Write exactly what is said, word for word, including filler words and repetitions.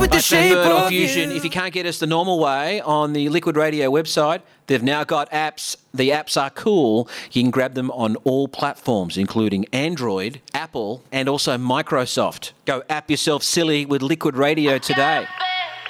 with the But shape Murdoch of Fusion, you. if you can't get us the normal way on the Liquid Radio website, they've now got apps. The apps are cool. You can grab them on all platforms, including Android, Apple, and also Microsoft. Go app yourself silly with Liquid Radio today.